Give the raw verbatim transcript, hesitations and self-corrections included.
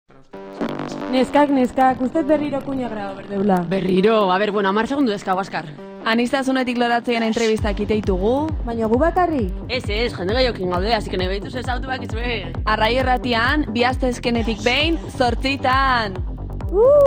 Neskak, neskak, ustez berriro kuña graba berdeula. Berriro, a ber, bueno, amar segundu dezkago askar. Anistazunetik loratzean entrevistak iteitugu. Baina gu bakarrik? Ez ez, jende gehiokin gaude, así que nahi behituz ez autu bakizue. Arrai erratian, bihaztezkenetik behin, zortzitan. Uh!